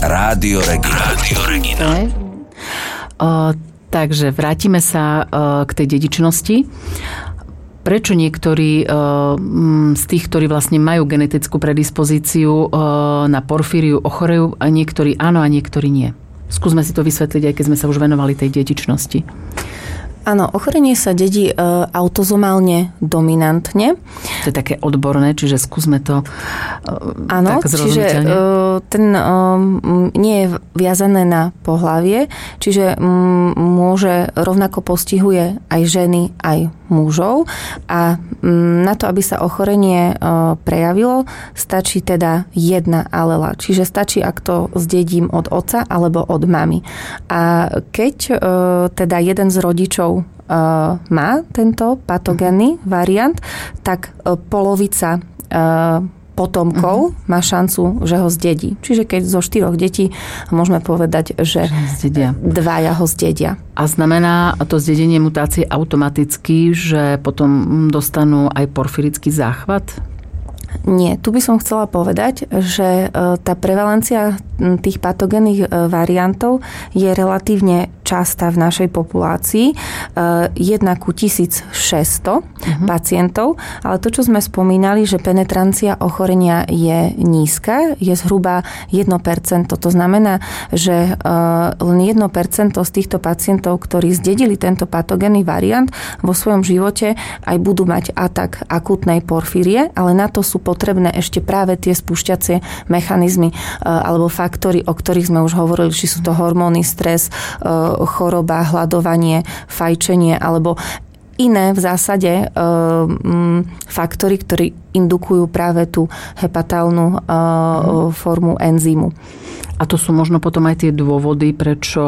Rádio Regina. Takže vrátime sa k tej dedičnosti. Prečo niektorí z tých, ktorí vlastne majú genetickú predispozíciu na porfíriu, ochorejú a niektorí áno a niektorí nie? Skúsme si to vysvetliť, aj keď sme sa už venovali tej dedičnosti. Áno, ochorenie sa dedí autozomálne dominantne. To je také odborné, čiže skúsme to áno, tak čiže zrozumiteľne. ten nie je viazané na pohlavie, čiže môže rovnako postihuje aj ženy, aj mužov a na to, aby sa ochorenie prejavilo, stačí teda jedna alela. Čiže stačí, ak to zdedím od otca alebo od mamy. A keď teda jeden z rodičov má tento patogénny variant, tak polovica potomkov má šancu, že ho zdedí. Čiže keď zo 4 detí môžeme povedať, že dvaja ho zdedia. A znamená to zdedenie mutácie automaticky, že potom dostanú aj porfirický záchvat? Nie, tu by som chcela povedať, že tá prevalencia tých patogénnych variantov je relatívne častá v našej populácii. 1 ku 1600 pacientov, ale to, čo sme spomínali, že penetrancia ochorenia je nízka, je zhruba 1%. To znamená, že len 1% z týchto pacientov, ktorí zdedili tento patogénny variant, vo svojom živote aj budú mať atak akútnej porfírie, ale na to sú potrebné ešte práve tie spúšťacie mechanizmy alebo faktory, o ktorých sme už hovorili, či sú to hormóny, stres, choroba, hladovanie, fajčenie alebo iné v zásade faktory, ktorí indukujú práve tú hepatálnu formu enzymu. A to sú možno potom aj tie dôvody, prečo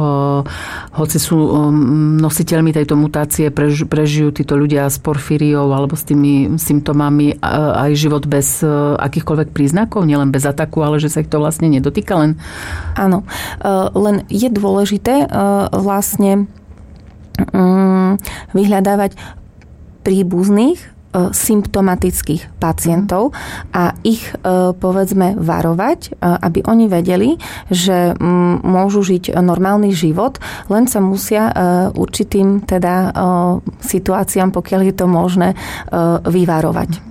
hoci sú nositeľmi tejto mutácie, prežijú títo ľudia s porfíriou alebo s tými symptómami aj život bez akýchkoľvek príznakov, nielen bez ataku, ale že sa ich to vlastne nedotýka len? Áno, len je dôležité vlastne vyhľadávať príbuzných symptomatických pacientov a ich povedzme varovať, aby oni vedeli, že môžu žiť normálny život, len sa musia určitým teda situáciám, pokiaľ je to možné, vyvarovať.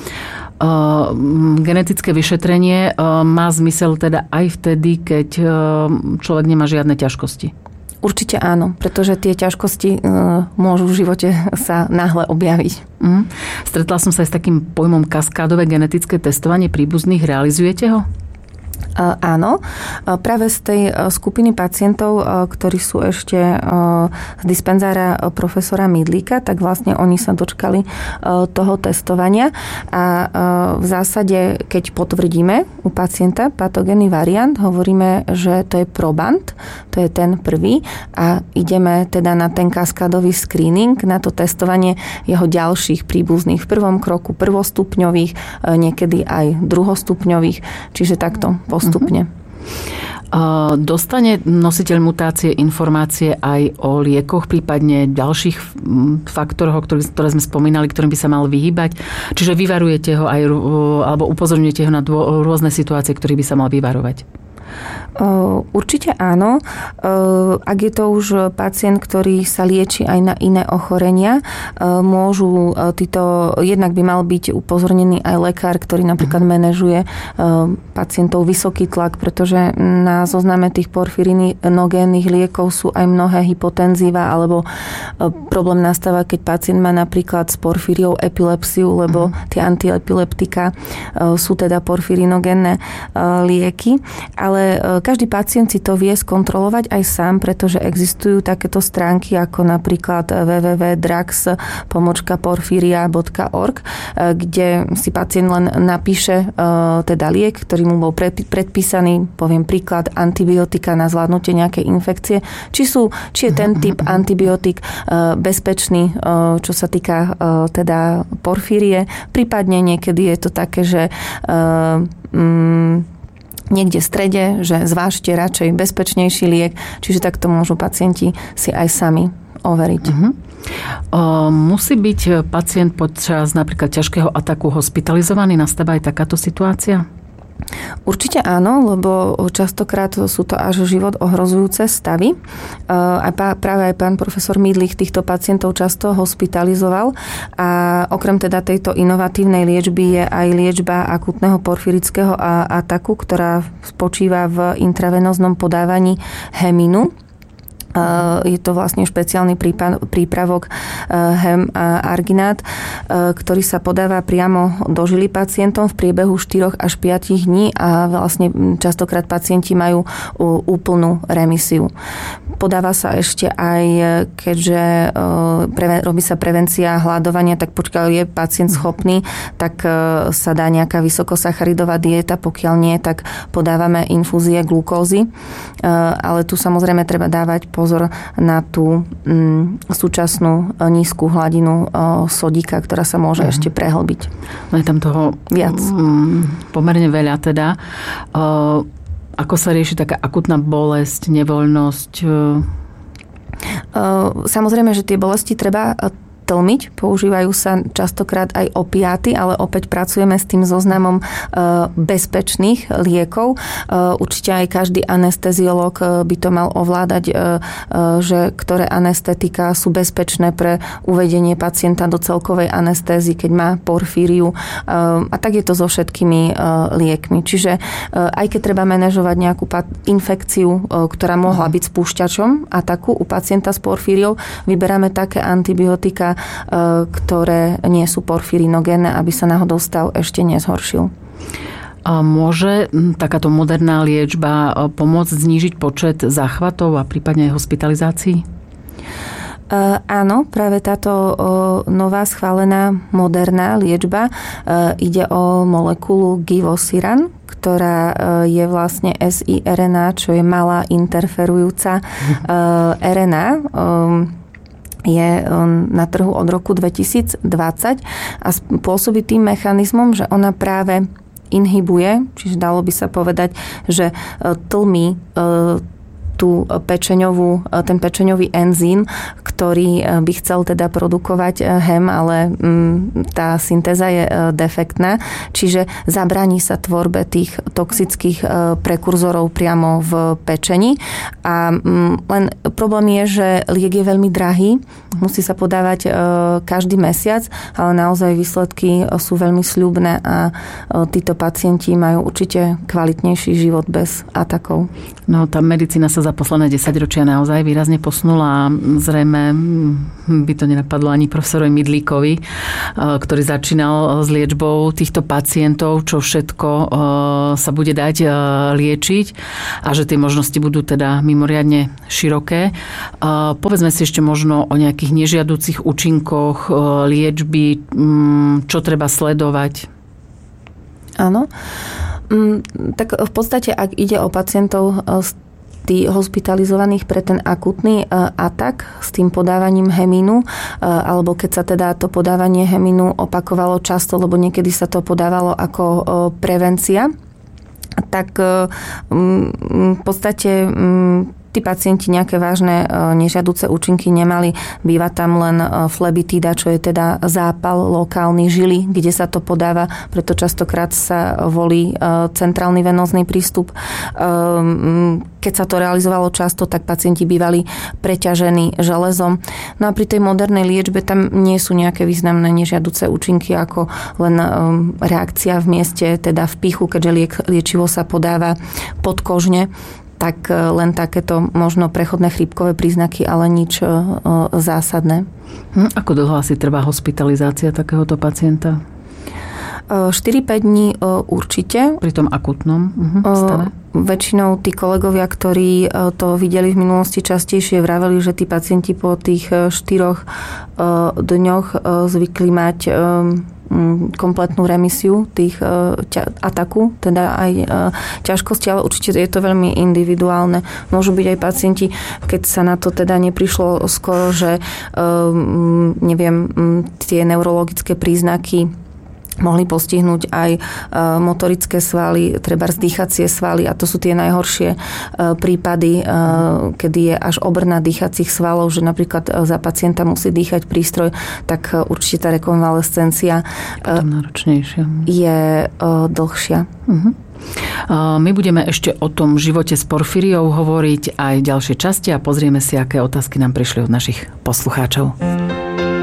Genetické vyšetrenie má zmysel teda aj vtedy, keď človek nemá žiadne ťažkosti? Určite áno, pretože tie ťažkosti môžu v živote sa náhle objaviť. Stretla som sa aj s takým pojmom kaskádové genetické testovanie príbuzných. Realizujete ho? Áno, práve z tej skupiny pacientov, ktorí sú ešte z dispenzára profesora Mydlíka, tak vlastne oni sa dočkali toho testovania a v zásade, keď potvrdíme u pacienta patogénny variant, hovoríme, že to je proband, to je ten prvý a ideme teda na ten kaskádový screening, na to testovanie jeho ďalších príbuzných v prvom kroku prvostupňových, niekedy aj druhostupňových, čiže takto postupne. Dostane nositeľ mutácie informácie aj o liekoch, prípadne ďalších faktoroch, ktoré sme spomínali, ktorým by sa mal vyhýbať? Čiže vyvarujete ho aj, alebo upozorňujete ho na rôzne situácie, ktorých by sa mal vyvarovať? Určite áno. Ak je to už pacient, ktorý sa lieči aj na iné ochorenia, môžu títo, jednak by mal byť upozornený aj lekár, ktorý napríklad manažuje pacientov vysoký tlak, pretože na zozname tých porfirinogénnych liekov sú aj mnohé hypotenzíva, alebo problém nastáva, keď pacient má napríklad s porfíriou epilepsiu, lebo tie antiepileptika sú teda porfirinogénne lieky, ale každý pacient si to vie skontrolovať aj sám, pretože existujú takéto stránky ako napríklad www.drugs.porfiria.org, kde si pacient len napíše teda liek, ktorý mu bol predpísaný, poviem príklad, antibiotika na zvládnutie nejakej infekcie, či je ten typ antibiotik bezpečný, čo sa týka teda porfírie. Prípadne niekedy je to také, že niekde v strede, že zvážte radšej bezpečnejší liek, čiže takto môžu pacienti si aj sami overiť. Musí byť pacient počas napríklad ťažkého ataku hospitalizovaný? Nastáva aj takáto situácia? Určite áno, lebo častokrát sú to až život ohrozujúce stavy. Práve aj pán profesor Mydlich týchto pacientov často hospitalizoval a okrem teda tejto inovatívnej liečby je aj liečba akútneho porfirického ataku, ktorá spočíva v intravenóznom podávaní heminu. Je to vlastne špeciálny prípravok hem arginát, ktorý sa podáva priamo do žily pacientom v priebehu 4 až 5 dní a vlastne častokrát pacienti majú úplnú remisiu. Podáva sa ešte aj, keďže robí sa prevencia hladovania, tak pokiaľ je pacient schopný, tak sa dá nejaká vysokosacharidová dieta, pokiaľ nie, tak podávame infúzie glukózy. Ale tu samozrejme treba dávať pozor na tú súčasnú nízku hladinu sodíka, ktorá sa môže ešte prehlbiť. No je tam toho viac. Pomerne veľa teda. Ako sa rieši taká akutná bolesť, nevoľnosť? Samozrejme, že tie bolesti treba tlmiť. Používajú sa častokrát aj opiáty, ale opäť pracujeme s tým zoznamom bezpečných liekov. Určite aj každý anesteziológ by to mal ovládať, že ktoré anestetika sú bezpečné pre uvedenie pacienta do celkovej anestézy, keď má porfíriu. A tak je to so všetkými liekmi. Čiže aj keď treba manažovať nejakú infekciu, ktorá mohla byť spúšťačom ataku u pacienta s porfíriou, vyberáme také antibiotika, ktoré nie sú porfirinogénne, aby sa náhodou stav ešte nezhoršil. A môže takáto moderná liečba pomôcť znížiť počet záchvatov a prípadne aj hospitalizácií? Áno, práve táto nová schválená moderná liečba ide o molekulu Givosiran, ktorá je vlastne siRNA, čo je malá interferujúca RNA. Je na trhu od roku 2020 a pôsobí tým mechanizmom, že ona práve inhibuje, čiže dalo by sa povedať, že tlmí ten pečeňový enzym, ktorý by chcel teda produkovať hem, ale tá syntéza je defektná, čiže zabraní sa tvorbe tých toxických prekurzorov priamo v pečeni. A len problém je, že liek je veľmi drahý, musí sa podávať každý mesiac, ale naozaj výsledky sú veľmi sľubné a títo pacienti majú určite kvalitnejší život bez atakov. No, tá medicína sa za posledné 10 ročia naozaj výrazne posunula. Zrejme by to nenapadlo ani profesorovi Mydlíkovi, ktorý začínal s liečbou týchto pacientov, čo všetko sa bude dať liečiť a že tie možnosti budú teda mimoriadne široké. Povedzme si ešte možno o nejakých nežiaducich účinkoch liečby, čo treba sledovať. Áno. Tak v podstate, ak ide o pacientov hospitalizovaných pre ten akutný atak s tým podávaním hemínu, alebo keď sa teda to podávanie hemínu opakovalo často, lebo niekedy sa to podávalo ako prevencia, tak v podstate tí pacienti nejaké vážne nežiaduce účinky nemali. Býva tam len flebitída, čo je teda zápal lokálny žily, kde sa to podáva, preto častokrát sa volí centrálny venózny prístup. Keď sa to realizovalo často, tak pacienti bývali preťažení železom. No a pri tej modernej liečbe tam nie sú nejaké významné nežiaduce účinky, ako len reakcia v mieste, teda v pichu, keďže liečivo sa podáva podkožne, tak len takéto možno prechodné chrípkové príznaky, ale nič zásadné. Ako dlho asi trvá hospitalizácia takéhoto pacienta? 4-5 dní určite. Pri tom akutnom stave? Väčšinou tí kolegovia, ktorí to videli v minulosti častejšie, vraveli, že tí pacienti po tých 4 dňoch zvykli mať kompletnú remisiu tých ataku, teda aj ťažkosti, ale určite je to veľmi individuálne. Môžu byť aj pacienti, keď sa na to teda neprišlo skoro, že tie neurologické príznaky mohli postihnúť aj motorické svaly, trebárs dýchacie svaly a to sú tie najhoršie prípady, kedy je až obrna dýchacích svalov, že napríklad za pacienta musí dýchať prístroj, tak určite tá rekonvalescencia náročnejšia je dlhšia. My budeme ešte o tom živote s porfíriou hovoriť aj v ďalšej časti a pozrieme si, aké otázky nám prišli od našich poslucháčov.